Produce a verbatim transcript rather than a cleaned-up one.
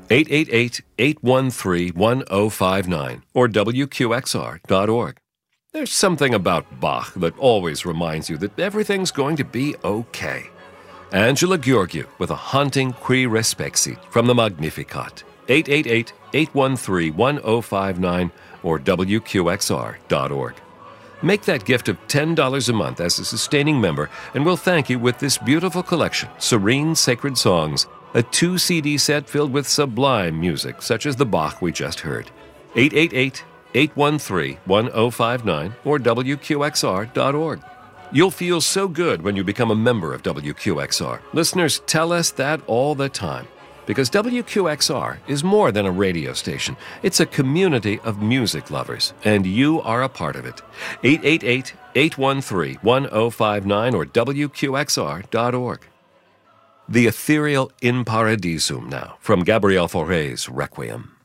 eight eight eight, eight one three, one zero five nine or W Q X R dot org. There's something about Bach that always reminds you that everything's going to be okay. Angela Gheorghiu with a haunting Qui Respexit from the Magnificat. eight eight eight, eight one three, one zero five nine or W Q X R dot org. Make that gift of ten dollars a month as a sustaining member, and we'll thank you with this beautiful collection, Serene Sacred Songs, a two-C D set filled with sublime music, such as the Bach we just heard. eight eight eight, eight one three, one zero five nine or W Q X R dot org. You'll feel so good when you become a member of W Q X R. Listeners tell us that all the time. Because W Q X R is more than a radio station. It's a community of music lovers, and you are a part of it. eight eight eight, eight one three, one zero five nine or W Q X R dot org. The ethereal In Paradisum now, from Gabriel Fauré's Requiem.